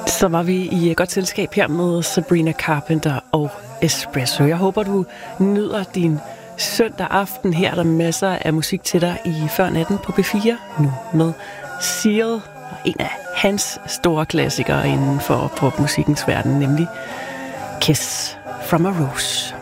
Så var vi i godt selskab her med Sabrina Carpenter og Espresso. Jeg håber, du nyder din søndag aften. Her er der masser af musik til dig i Før Natten på P4. Nu med Seal, en af hans store klassikere inden for popmusikkens verden, nemlig Kiss from a Rose.